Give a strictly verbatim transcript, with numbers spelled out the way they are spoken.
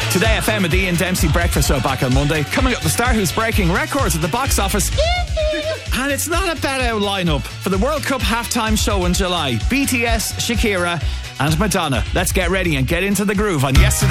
Today F M at the Ian Dempsey Breakfast Show back on Monday. Coming up, the star who's breaking records at the box office. And it's not a bad out lineup for the World Cup halftime show in July. B T S, Shakira and Madonna. Let's get ready and get into the groove on Yesterday.